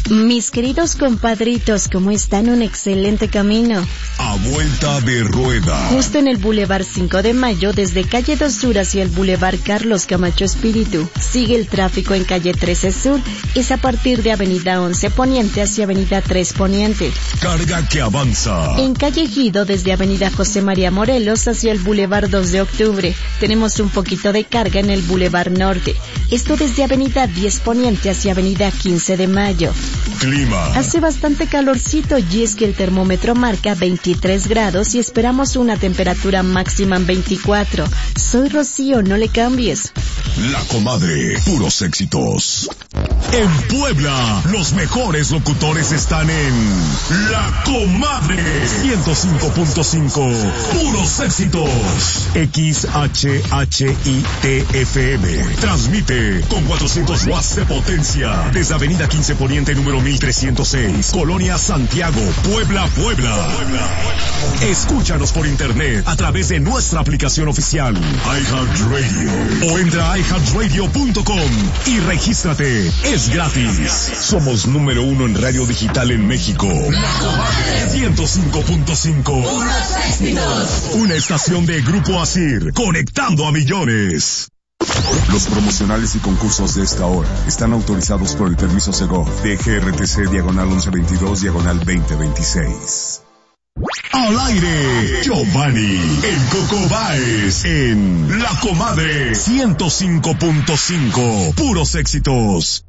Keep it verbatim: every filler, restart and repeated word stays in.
Mis queridos compadritos, ¿cómo están? Un excelente camino. A vuelta de rueda. Justo en el Boulevard cinco de Mayo, desde calle dos Sur hacia el Boulevard Carlos Camacho Espíritu. Sigue el tráfico en calle trece Sur, es a partir de avenida once Poniente hacia avenida tres Poniente. Carga que avanza. En calle Guido, desde avenida José María Morelos hacia el Boulevard dos de Octubre. Tenemos un poquito de carga en el Boulevard Norte. Esto desde avenida diez Poniente hacia avenida quince de Mayo. Clima. Hace bastante calorcito y es que el termómetro marca veintitrés grados y esperamos una temperatura máxima en veinticuatro. Soy Rocío, no le cambies. La Comadre, puros éxitos. En Puebla, los mejores locutores están en La Comadre ciento cinco punto cinco. Puros éxitos. X H H I T F M. Transmite con cuatrocientos watts de potencia desde avenida quince Poniente número mil trescientos seis, Colonia Santiago, Puebla, Puebla. Escúchanos por internet a través de nuestra aplicación oficial iHeartRadio o entra a i heart radio punto com y regístrate. Es gratis. Somos número uno en radio digital en México. La Comadre ciento cinco punto cinco. Una estación de Grupo Asir, conectando a millones. Los promocionales y concursos de esta hora están autorizados por el permiso Segov de G R T C diagonal once veintidós diagonal veinte veintiséis. Al aire, Giovanni, el Coco Baez, en La Comadre ciento cinco punto cinco. Puros éxitos.